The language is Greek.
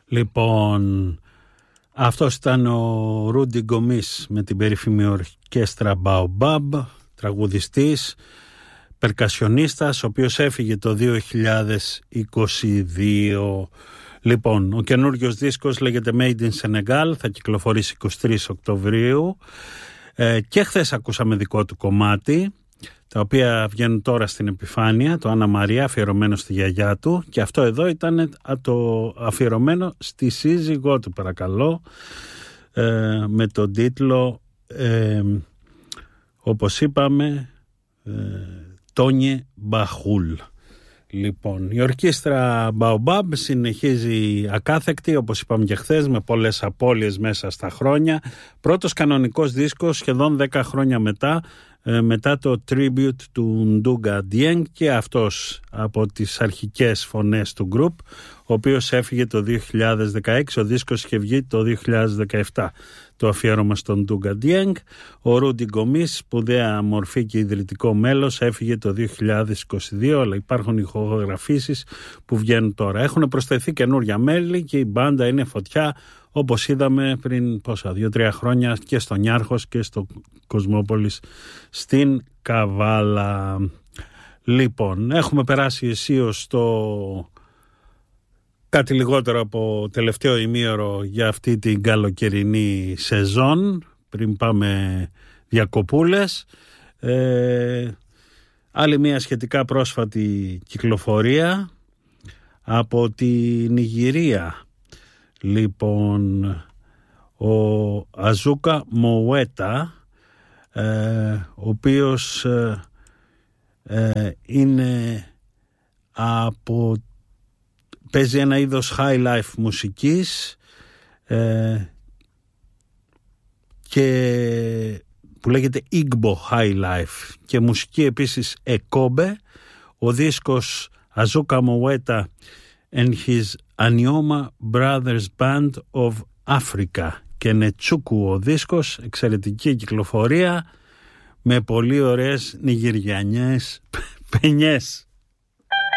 Λοιπόν, αυτός ήταν ο Ρούντι Γκομής με την περίφημη ορκέστρα Baobab, τραγουδιστής, περκασιονίστας, ο οποίος έφυγε το 2022. Λοιπόν, ο καινούριος δίσκος λέγεται Made in Senegal, θα κυκλοφορήσει 23 Οκτωβρίου και χθες ακούσαμε δικό του κομμάτι, τα οποία βγαίνουν τώρα στην επιφάνεια, το Άννα Μαρία, αφιερωμένο στη γιαγιά του, και αυτό εδώ ήταν το αφιερωμένο στη σύζυγό του, παρακαλώ, με τον τίτλο όπως είπαμε Τόνιε Μπαχούλ. Λοιπόν, η ορκέστρα Baobab συνεχίζει ακάθεκτη, όπως είπαμε και χθες, με πολλές απώλειες μέσα στα χρόνια. Πρώτος κανονικός δίσκος σχεδόν 10 χρόνια μετά το tribute του Ndouga Dieng, και αυτός από τις αρχικές φωνές του group, ο οποίος έφυγε το 2016, ο δίσκος είχε βγει το 2017, το αφιέρωμα στον Ndouga Dieng. Ο Ρούντι Γκομής, σπουδαία μορφή και ιδρυτικό μέλος, έφυγε το 2022, αλλά υπάρχουν ηχογραφήσεις που βγαίνουν τώρα. Έχουν προσθεθεί καινούρια μέλη και η μπάντα είναι φωτιά, όπως είδαμε πριν 2-3 χρόνια και στο Νιάρχος και στο Κοσμόπολης στην Καβάλα. Λοιπόν, έχουμε περάσει αισίως στο κάτι λιγότερο από τελευταίο ημίωρο για αυτή την καλοκαιρινή σεζόν, πριν πάμε διακοπούλες. Άλλη μια σχετικά πρόσφατη κυκλοφορία από τη Νιγηρία. Λοιπόν, ο Αζούκα Μοουέτα, ο οποίος παίζει ένα είδος high life μουσικής και που λέγεται Igbo high life, και μουσική επίσης εκόμπε. Ο δίσκος Αζούκα Μοουέτα and his Anioma Brothers Band of Africa, και Νετσούκου ο δίσκος, εξαιρετική κυκλοφορία με πολύ ωραίες νιγηριανιές πενιές.